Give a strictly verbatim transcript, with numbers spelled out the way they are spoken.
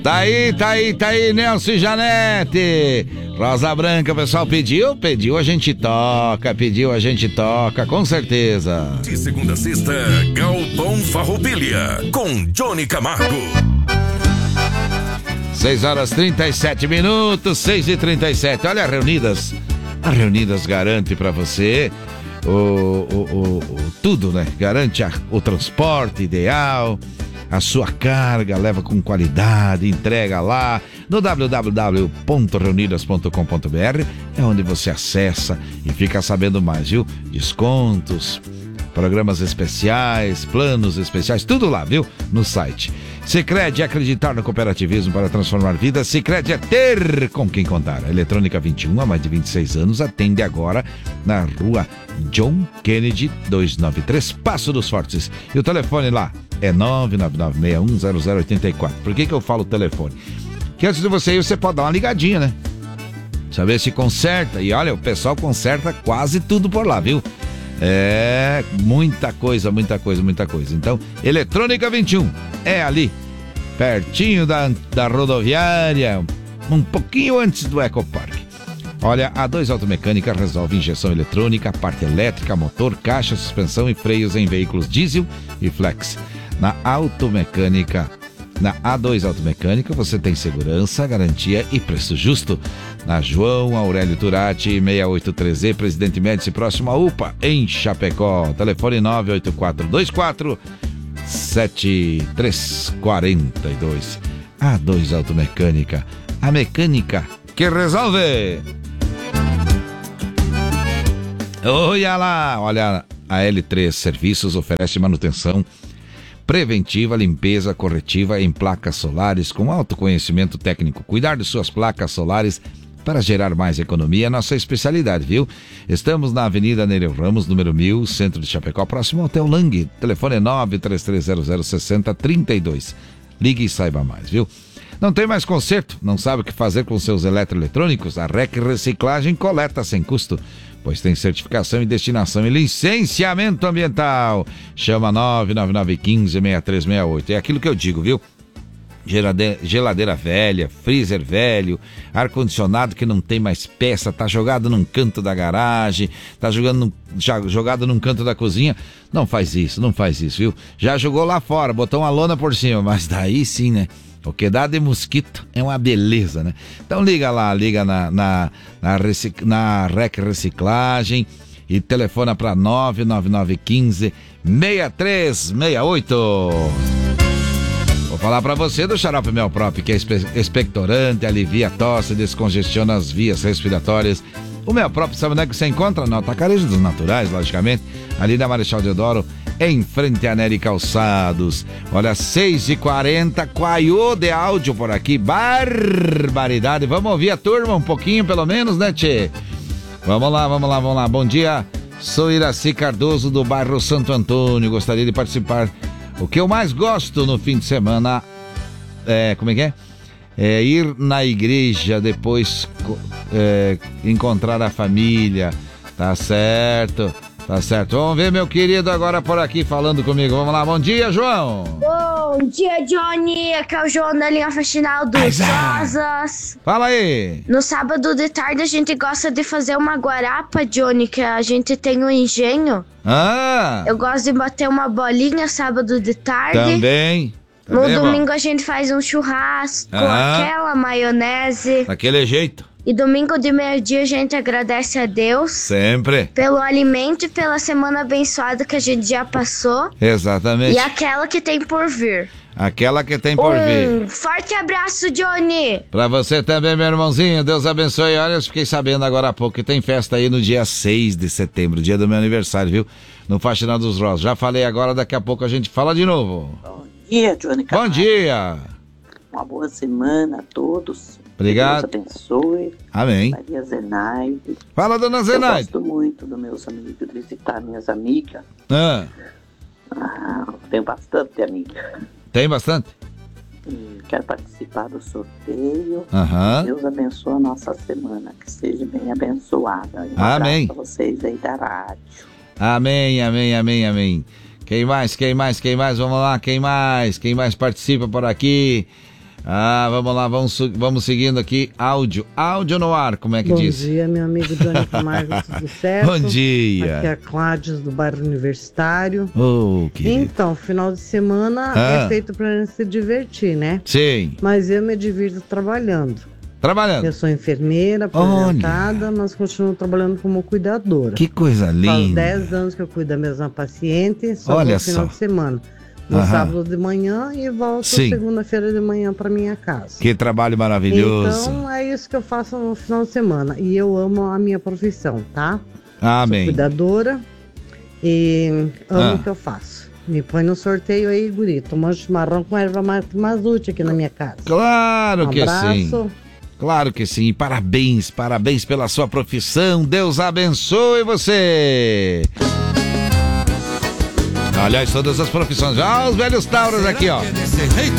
Tá aí, tá aí, tá aí, Nelson e Janete. Rosa Branca, o pessoal pediu, pediu, a gente toca, pediu, a gente toca, com certeza. De segunda a sexta, Galpão Farroupilha, com Johnny Camargo. seis horas e trinta e sete minutos, seis e trinta e sete. Olha, a Reunidas, a Reunidas garante pra você o, o, o, o tudo, né? Garante a, o transporte ideal, a sua carga, leva com qualidade, entrega lá no w w w ponto reunidas ponto com ponto b r, é onde você acessa e fica sabendo mais, viu? Descontos, programas especiais, planos especiais, tudo lá, viu? No site. Sicredi, acreditar no cooperativismo para transformar vidas. Sicredi é ter com quem contar. Eletrônica vinte e um, há mais de vinte e seis anos, atende agora na rua John Kennedy duzentos e noventa e três, Passo dos Fortes. E o telefone lá é nove nove nove seis um zero zero oito quatro. Por que que eu falo o telefone? Que antes de você ir, você pode dar uma ligadinha, né? Saber se conserta. E olha, o pessoal conserta quase tudo por lá, viu? É, muita coisa, muita coisa, muita coisa. Então, Eletrônica vinte e um é ali, pertinho da, da rodoviária, um pouquinho antes do Ecopark. Olha, a dois Automecânica resolve injeção eletrônica, parte elétrica, motor, caixa, suspensão e freios em veículos diesel e flex. Na Automecânica, na A dois Automecânica, você tem segurança, garantia e preço justo. Na João Aurélio Turati, seiscentos e oitenta e três E, Presidente Médici, próximo à U P A, em Chapecó. Telefone nove oito quatro dois quatro sete três quatro dois. A dois Automecânica, a mecânica que resolve. Olha lá, olha, a L três Serviços oferece manutenção preventiva, limpeza corretiva em placas solares com alto conhecimento técnico. Cuidar de suas placas solares para gerar mais economia é nossa especialidade, viu? Estamos na Avenida Nereu Ramos, número mil, centro de Chapecó, próximo ao Hotel Lang. Telefone é nove três três zero zero seis zero três dois. Ligue e saiba mais, viu? Não tem mais conserto? Não sabe o que fazer com seus eletroeletrônicos? A R E C Reciclagem coleta sem custo, pois tem certificação e destinação e licenciamento ambiental. Chama nove nove nove um cinco seis três seis oito. É aquilo que eu digo, viu? Geladeira, geladeira velha, freezer velho, ar-condicionado que não tem mais peça, tá jogado num canto da garagem, tá jogando num, já, jogado num canto da cozinha. Não faz isso, não faz isso, viu? Já jogou lá fora, botou uma lona por cima, mas daí sim, né? O que dá de mosquito é uma beleza, né? Então liga lá, liga na, na, na, recic, na R E C Reciclagem e telefona para nove nove nove um cinco seis três seis oito. Vou falar para você do xarope Melprop, que é expectorante, alivia a tosse, descongestiona as vias respiratórias. O Melprop, sabe onde é que você encontra? No Atacarejo dos Naturais, logicamente, ali na Marechal Deodoro, em frente a Nery Calçados. Olha, seis e quarenta, coaiô de áudio por aqui, barbaridade. Vamos ouvir a turma um pouquinho, pelo menos, né, tchê? Vamos lá, vamos lá, vamos lá. Bom dia, sou Iraci Cardoso, do bairro Santo Antônio. Gostaria de participar. O que eu mais gosto no fim de semana é, como é que é? É ir na igreja, depois é, encontrar a família. Tá certo, tá certo. Vamos ver meu querido agora por aqui falando comigo. Vamos lá, bom dia, João. Bom dia, Johnny. Aqui é o João da linha faxinal dos Rosas. Fala aí. No sábado de tarde a gente gosta de fazer uma guarapa, Johnny, que a gente tem um engenho. Ah! Eu gosto de bater uma bolinha sábado de tarde. Também. No Também, domingo bom. a gente faz um churrasco, Ah. aquela maionese. Daquele jeito. E domingo de meio-dia a gente agradece a Deus. Sempre. Pelo alimento e pela semana abençoada que a gente já passou. Exatamente. E aquela que tem por vir. Aquela que tem por um vir. Forte abraço, Johnny. Pra você também, meu irmãozinho. Deus abençoe. Olha, eu fiquei sabendo agora há pouco que tem festa aí no dia seis de setembro, dia do meu aniversário, viu? No Faxinal dos Rosas. Já falei agora, daqui a pouco a gente fala de novo. Bom dia, Johnny Camargo. Bom dia. Uma boa semana a todos. Obrigado. Deus abençoe. Amém. Maria Zenaide. Fala, dona Zenaide. Eu gosto muito dos meus amigos, de visitar minhas amigas. Ah, Ah, tenho bastante amiga. tem bastante? E quero participar do sorteio. Aham. Deus abençoe a nossa semana, que seja bem abençoada. E um Amém. abraço pra vocês aí da rádio. Amém, amém, amém, amém. Quem mais, quem mais, quem mais? Vamos lá, quem mais? Quem mais participa por aqui? Ah, vamos lá, vamos, vamos seguindo aqui. Áudio, áudio no ar, como é que Bom diz? Bom dia, meu amigo Johnny Camargo, tudo certo? Bom dia. Aqui é a Cláudia do bairro Universitário. Oh, querido. Então, final de semana ah. é feito pra gente se divertir, né? Sim. Mas eu me divirto trabalhando. Trabalhando? Eu sou enfermeira, aposentada, Olha. mas continuo trabalhando como cuidadora. Que coisa linda. Faz dez anos que eu cuido da mesma paciente, só Olha no final só. de semana. No Aham. sábado de manhã e volto Sim. segunda-feira de manhã para minha casa. Que trabalho maravilhoso. Então é isso que eu faço no final de semana. E eu amo a minha profissão, tá? Amém. Sou cuidadora e amo Ah. o que eu faço. Me põe no sorteio aí, guri. Tomando chimarrão com erva mate mazute aqui na minha casa. Claro um que abraço. sim. Claro que sim. Parabéns, parabéns pela sua profissão. Deus abençoe você. Aliás, todas as profissões. Ah, os velhos tauros aqui, ó.